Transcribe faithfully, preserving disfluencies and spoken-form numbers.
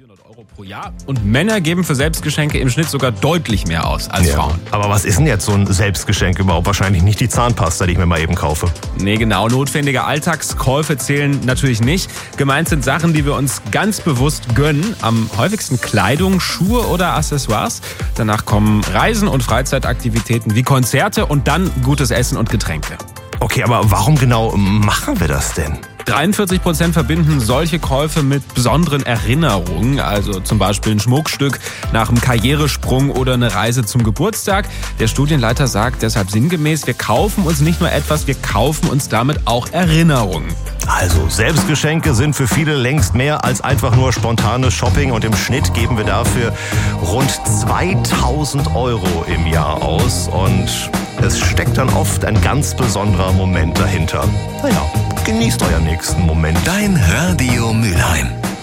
vierhundert Euro pro Jahr. Und Männer geben für Selbstgeschenke im Schnitt sogar deutlich mehr aus als Ja. Frauen. Aber was ist denn jetzt so ein Selbstgeschenk überhaupt? Wahrscheinlich nicht die Zahnpasta, die ich mir mal eben kaufe. Nee, genau. Notwendige Alltagskäufe zählen natürlich nicht. Gemeint sind Sachen, die wir uns ganz bewusst gönnen. Am häufigsten Kleidung, Schuhe oder Accessoires. Danach kommen Reisen und Freizeitaktivitäten wie Konzerte und dann gutes Essen und Getränke. Okay, aber warum genau machen wir das denn? dreiundvierzig Prozent verbinden solche Käufe mit besonderen Erinnerungen, also zum Beispiel ein Schmuckstück nach einem Karrieresprung oder eine Reise zum Geburtstag. Der Studienleiter sagt deshalb sinngemäß, wir kaufen uns nicht nur etwas, wir kaufen uns damit auch Erinnerungen. Also, Selbstgeschenke sind für viele längst mehr als einfach nur spontanes Shopping und im Schnitt geben wir dafür rund zweitausend Euro im Jahr aus und es steckt dann oft ein ganz besonderer Moment dahinter. Naja, genießt euren nächsten Moment. Dein Radio Mülheim.